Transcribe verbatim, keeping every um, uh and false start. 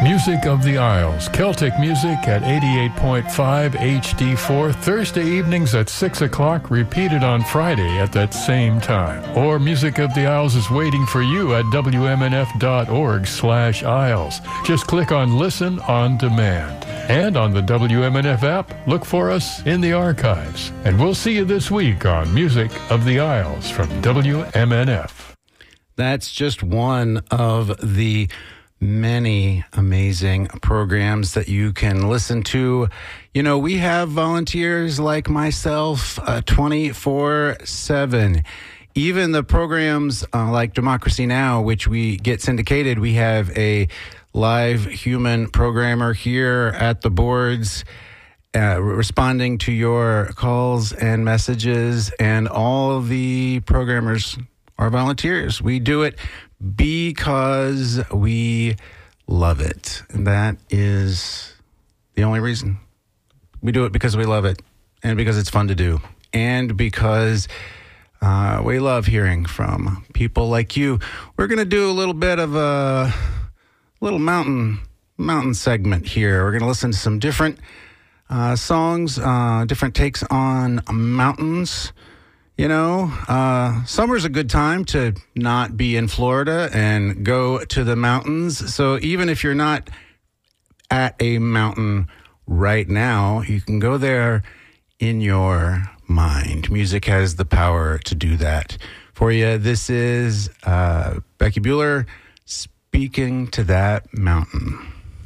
Music of the Isles, Celtic music at eighty-eight point five H D four, Thursday evenings at six o'clock, repeated on Friday at that same time. Or Music of the Isles is waiting for you at W M N F dot org slash Isles. Just click on Listen on Demand. And on the W M N F app, look for us in the archives. And we'll see you this week on Music of the Isles from W M N F. That's just one of the many amazing programs that you can listen to. You know, we have volunteers like myself uh, twenty-four seven. Even the programs uh, like Democracy Now!, which we get syndicated, we have a live human programmer here at the boards uh, responding to your calls and messages, and all of the programmers are volunteers. We do it because we love it. And that is the only reason. We do it because we love it, and because it's fun to do, and because uh, we love hearing from people like you. We're going to do a little bit of a little mountain mountain segment here. We're going to listen to some different uh, songs, uh, different takes on mountains. You know, uh, summer's a good time to not be in Florida and go to the mountains. So even if you're not at a mountain right now, you can go there in your mind. Music has the power to do that for you. This is uh, Becky Bueller speaking to that mountain.